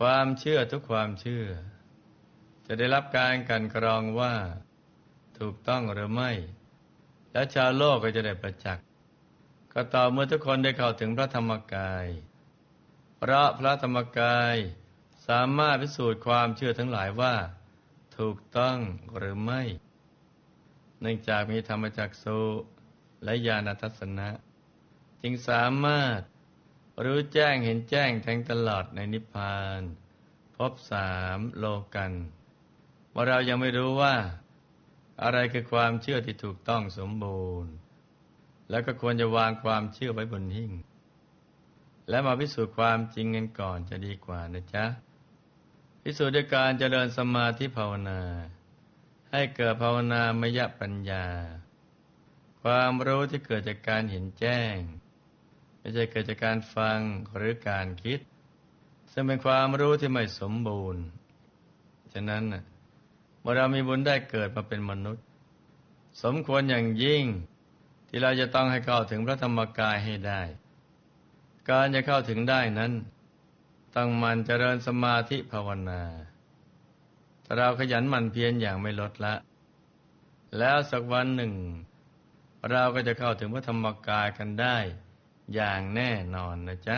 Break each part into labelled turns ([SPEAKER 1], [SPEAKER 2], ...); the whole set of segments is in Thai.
[SPEAKER 1] ความเชื่อทุกความเชื่อจะได้รับการกลั่นกรองว่าถูกต้องหรือไม่และชาวโลกก็จะได้ประจักษ์ก็ต่อเมื่อทุกคนได้เข้าถึงพระธรรมกายเพราะพระธรรมกายสามารถพิสูจน์ความเชื่อทั้งหลายว่าถูกต้องหรือไม่เนื่องจากมีธรรมจักษุและญาณทัสสนะจึงสามารถรู้แจ้งเห็นแจ้งแทงตลอดในนิพพานภพสามโลกันว่าเรายังไม่รู้ว่าอะไรคือความเชื่อที่ถูกต้องสมบูรณ์แล้วก็ควรจะวางความเชื่อไว้บนหิ้งและมาพิสูจน์ความจริงกันก่อนจะดีกว่านะจ๊ะพิสูจน์ด้วยการเจริญสมาธิภาวนาให้เกิดภาวนามยปัญญาความรู้ที่เกิดจากการเห็นแจ้งไม่ใช่เกิดจากการฟังหรือการคิดซึ่งเป็นความรู้ที่ไม่สมบูรณ์ฉะนั้นเมื่อเรามีบุญได้เกิดมาเป็นมนุษย์สมควรอย่างยิ่งที่เราจะต้องให้เข้าถึงพระธรรมกายให้ได้การจะเข้าถึงได้นั้นต้องหมั่นเจริญสมาธิภาวนาถ้าเราขยันหมั่นเพียรอย่างไม่ลดละแล้วสักวันหนึ่งเราก็จะเข้าถึงพระธรรมกายกันได้อย่างแน่นอนนะจ๊ะ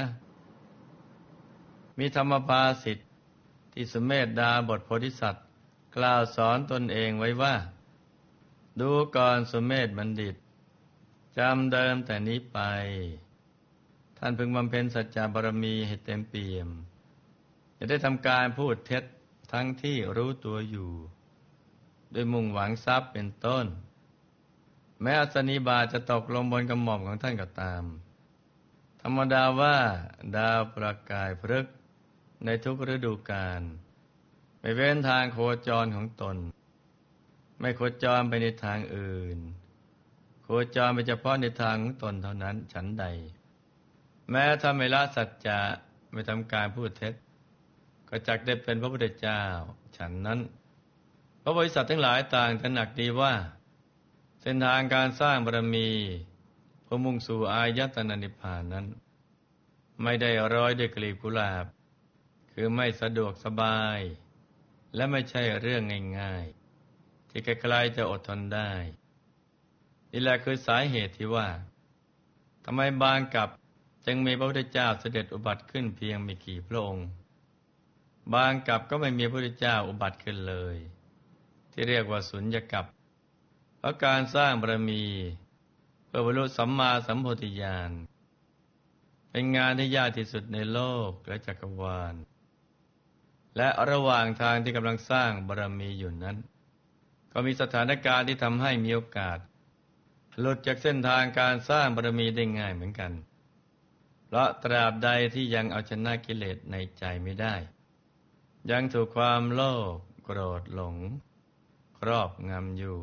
[SPEAKER 1] มีธรรมภาษิตที่สุเมธดาบทโพธิสัตว์กล่าวสอนตนเองไว้ว่าดูก่อนสุเมธบัณฑิตจำเดิมแต่นี้ไปท่านพึงบำเพ็ญสัจจะบารมีให้เต็มเปี่ยมจะได้ทำการพูดเท็จทั้งที่รู้ตัวอยู่โดยมุ่งหวังทรัพย์เป็นต้นแม้อัศนีบาตจะตกลงบนกระหม่อมของท่านก็ตามธรรมดาว่าดาวประกายพฤกษ์ในทุกฤดูกาลไม่เว้นทางโคจรของตนไม่โคจรไปในทางอื่นโคจรไปเฉพาะในทางของตนเท่านั้นฉันใดแม้ถ้าไม่ละสัจจะไม่ทำการพูดเท็จก็จักได้เป็นพระพุทธเจ้าฉันนั้นพระบริษัททั้งหลายต่างตระหนักดีว่าเส้นทางการสร้างบารมีเพื่อมุ่งสู่อายตนะนิพพานนั้นไม่ได้ร้อยด้วยกลีบกุหลาบคือไม่สะดวกสบายและไม่ใช่เรื่องง่ายๆที่ใครๆจะอดทนได้นี่แหละคือสาเหตุที่ว่าทำไมบางกับจึงมีพระพุทธเจ้าเสด็จอุบัติขึ้นเพียงไม่กี่พระองค์บางกับก็ไม่มีพระพุทธเจ้าอุบัติขึ้นเลยที่เรียกว่าสุญญกัปเพราะการสร้างบารมีเพื่อบรรลุสัมมาสัมโพธิญาณเป็นงานที่ยากที่สุดในโลกและจักรวาลและระหว่างทางที่กำลังสร้างบารมีอยู่นั้นก็มีสถานการณ์ที่ทำให้มีโอกาสหลุดจากเส้นทางการสร้างบารมีได้ง่ายเหมือนกันเพราะตราบใดที่ยังเอาชนะกิเลสในใจไม่ได้ยังถูกความโลภโกรธหลงครอบงำอยู่